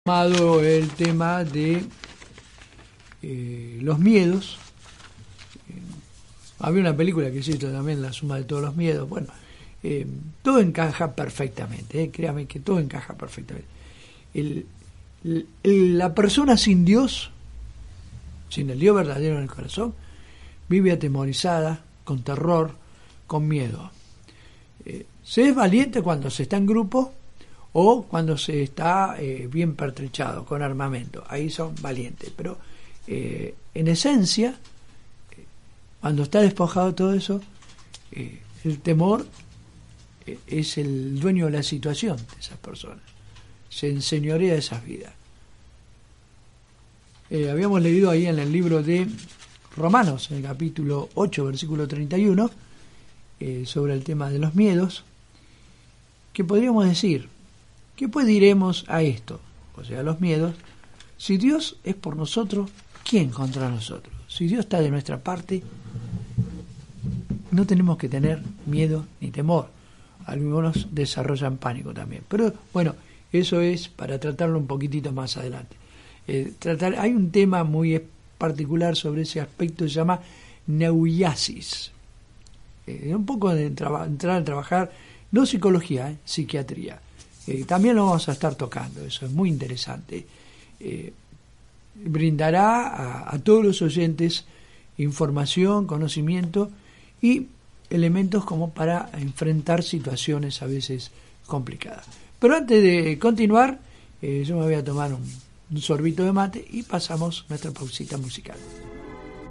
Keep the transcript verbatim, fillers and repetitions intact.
Tomado el tema de eh, los miedos. Eh, había una película que se hizo también, La suma de todos los miedos. Bueno, eh, todo encaja perfectamente, eh, créame que todo encaja perfectamente. El, el, el, la persona sin Dios, sin el Dios verdadero en el corazón, vive atemorizada, con terror, con miedo. Eh, se es valiente cuando se está en grupo o cuando se está eh, bien pertrechado, con armamento. Ahí son valientes. Pero eh, en esencia, eh, cuando está despojado de todo eso, eh, el temor eh, es el dueño de la situación de esas personas. Se enseñorea de esas vidas. Eh, habíamos leído ahí en el libro de Romanos, en el capítulo ocho, versículo treinta y uno, eh, sobre el tema de los miedos, que podríamos decir: ¿qué pues diremos a esto? O sea, a los miedos. Si Dios es por nosotros, ¿quién contra nosotros? Si Dios está de nuestra parte, no tenemos que tener miedo ni temor. Algunos desarrollan pánico también. Pero bueno, eso es para tratarlo un poquitito más adelante. Eh, tratar, hay un tema muy particular sobre ese aspecto, se llama neuiasis. Eh, un poco de traba, entrar a trabajar, no psicología, eh, psiquiatría. Eh, también lo vamos a estar tocando, eso es muy interesante. Eh, brindará a, a todos los oyentes información, conocimiento y elementos como para enfrentar situaciones a veces complicadas. Pero antes de continuar, eh, yo me voy a tomar un, un sorbito de mate y pasamos nuestra pausita musical.